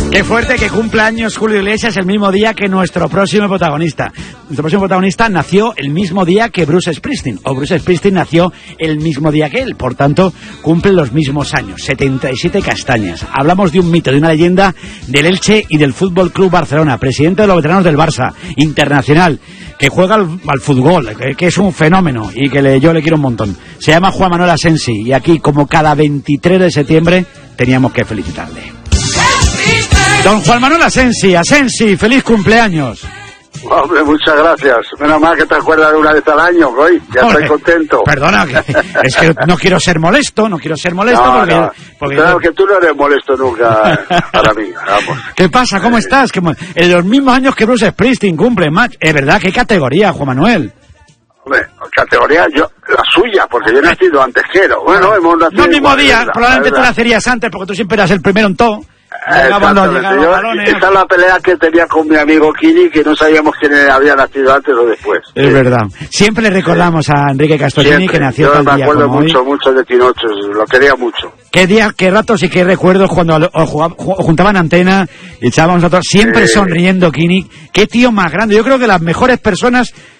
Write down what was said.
Qué fuerte que cumple años Julio Iglesias el mismo día que nuestro próximo protagonista. Nuestro próximo protagonista nació el mismo día que Bruce Springsteen, o Bruce Springsteen nació el mismo día que él, por tanto, cumplen los mismos años, 77 castañas. Hablamos de un mito, de una leyenda del Elche y del Fútbol Club Barcelona, presidente de los veteranos del Barça, internacional, que juega al fútbol, que es un fenómeno y que yo le quiero un montón. Se llama Juan Manuel Asensi y aquí, como cada 23 de septiembre, teníamos que felicitarle. Don Juan Manuel Asensi, feliz cumpleaños. Hombre, muchas gracias. Menos mal que te acuerdas de una vez al año, hoy. Ya estoy contento. Perdona, es que no quiero ser molesto, no, porque claro que tú no eres molesto nunca para mí, vamos. ¿Qué pasa? ¿Cómo estás? En los mismos años que Bruce Springsteen cumple, match. Es verdad, ¿qué categoría, Juan Manuel? Hombre, categoría la suya, porque yo he nacido antes que él. Bueno, hemos nacido... No el mismo día, probablemente tú nacerías antes, porque tú siempre eras el primero en todo. Esa es la pelea que tenía con mi amigo Kini, que no sabíamos quién había nacido antes o después. Es verdad. Siempre le recordamos a Enrique Castorini que nació tal día como hoy. Yo me acuerdo mucho de Tinocho, lo quería mucho. Qué días, qué ratos y qué recuerdos cuando juntaban antena y echábamos nosotros, siempre sonriendo Kini. Qué tío más grande. Yo creo que las mejores personas